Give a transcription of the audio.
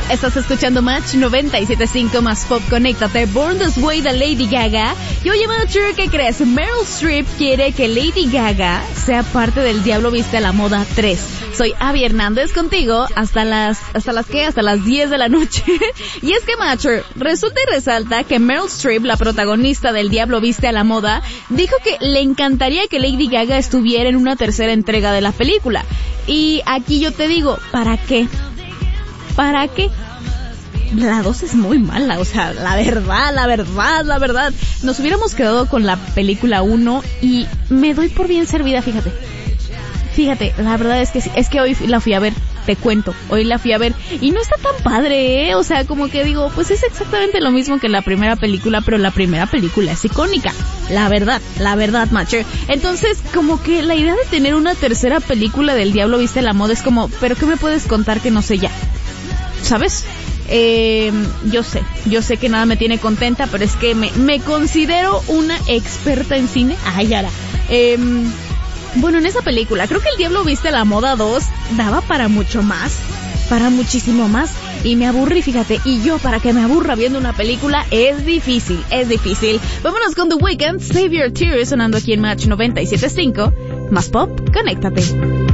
Estás escuchando Match 97.5 más Pop. Conéctate. Born This Way de Lady Gaga. Y oye, Match, ¿qué crees? Meryl Streep quiere que Lady Gaga sea parte del Diablo Viste a la Moda 3. Soy Abby Hernández contigo hasta las 10 de la noche. Y es que, Match, resulta y resalta que Meryl Streep, la protagonista del Diablo Viste a la Moda, dijo que le encantaría que Lady Gaga estuviera en una tercera entrega de la película. Y aquí yo te digo, ¿para qué? ¿Para qué? La 2 es muy mala, o sea, la verdad. Nos hubiéramos quedado con la película 1 y me doy por bien servida, Fíjate, la verdad es que sí, es que hoy la fui a ver, te cuento, hoy la fui a ver y no está tan padre, o sea, como que digo, pues es exactamente lo mismo que la primera película, pero la primera película es icónica, la verdad, Matcher. Entonces, como que la idea de tener una tercera película del Diablo Viste a la Moda es como, ¿pero qué me puedes contar que no sé ya? ¿Sabes? Yo sé que nada me tiene contenta, pero es que me considero una experta en cine. Ay, ahora. Bueno, en esa película, creo que el Diablo Viste a la Moda 2 daba para mucho más, para muchísimo más, y me aburrí, fíjate, y yo para que me aburra viendo una película es difícil. Vámonos con The Weeknd, Save Your Tears, sonando aquí en Match 97.5, más Pop, conéctate.